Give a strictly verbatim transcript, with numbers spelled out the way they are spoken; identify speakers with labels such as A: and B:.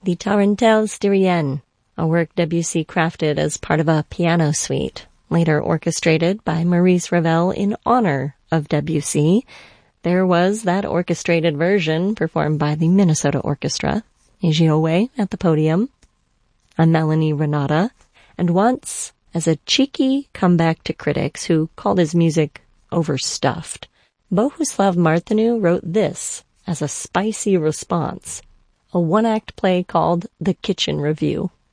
A: the Tarentelle Styrienne, a work Debussy crafted as part of a piano suite, later orchestrated by Maurice Ravel in honor of Debussy. There was that orchestrated version performed by the Minnesota Orchestra, Agiowe at the podium, a Melanie Renata, and once as a cheeky comeback to critics who called his music overstuffed. Bohuslav Martinu wrote this as a spicy response, a one-act play called The Kitchen Review.